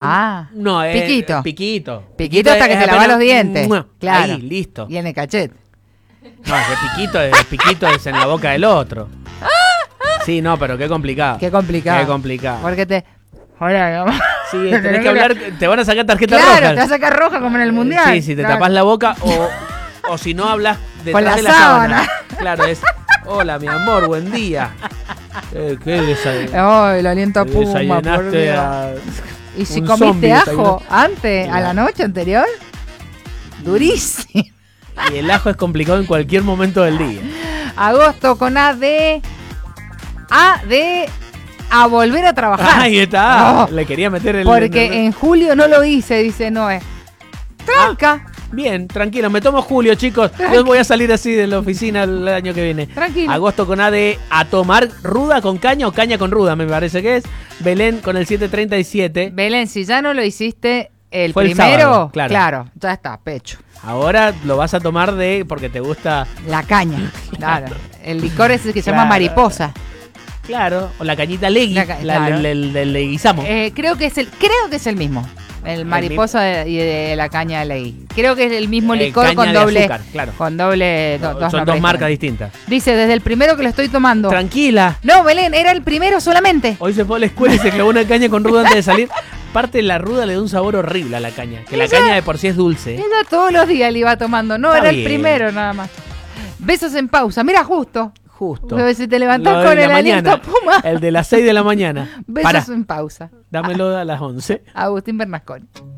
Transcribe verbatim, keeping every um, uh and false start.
Ah, no, eh, piquito. Piquito. Piquito hasta que te lavas los dientes. Muah, Claro. Ahí, listo. Y en el cachete. No, ese piquito, el piquito es en la boca del otro. Sí, no, pero qué complicado. Qué complicado. Qué complicado. Porque te... Hola, mamá. Sí, tenés que hablar, te van a sacar tarjeta claro, roja. te vas a sacar roja como en el mundial. Sí, si te claro. tapás la boca o, o si no hablas detrás Con la de la sábana. sábana. Claro, es, hola mi amor, buen día. Eh, ¿Qué desay- Ay, el aliento a puma, por desayunaste Dios. a... ¿Y si un comiste zombie ajo desayunó? antes, a Claro. la noche anterior? Durísimo. Y el ajo es complicado en cualquier momento del día. Agosto con A de... A de... A volver a trabajar. Ahí está. Oh, Le quería meter el... porque el- en julio no lo hice, dice Noé. Tranca, Bien, tranquilo, me tomo julio, chicos. Tranqui. Yo voy a salir así de la oficina el año que viene. tranquilo. Agosto con A de a tomar ruda con caña o caña con ruda, me parece que es. Belén con el siete treinta y siete. Belén, si ya no lo hiciste el Fue el primero, sábado, claro. ya está, pecho. Ahora lo vas a tomar de porque te gusta, La caña, claro. El licor es el que se Claro. llama mariposa. claro, o la cañita legui, La la, ca- claro. del, del, del leguizamo. Eh, creo que es el, creo que es el mismo. El mariposa de- y de la caña de ley. Creo que es el mismo Eh, licor caña con de doble, azúcar, claro. con doble, do- No, dos son nombres dos marcas diferentes. distintas. Dice, desde el primero que lo estoy tomando. Tranquila. No, Belén, era el primero solamente. Hoy se fue a la escuela y se clavó una caña con ruda antes de salir. Parte la ruda le da un sabor horrible a la caña. Que la Ella- caña de por sí es dulce. Ella todos los días le iba tomando. No, Está era el bien. primero nada más. Besos en pausa. Mira, justo. Justo. Pero si te levantás Lo de con la el aliento mañana, a puma. El de las seis de la mañana. Besos Pará, en pausa. dámelo a las once. Agustín Bernasconi.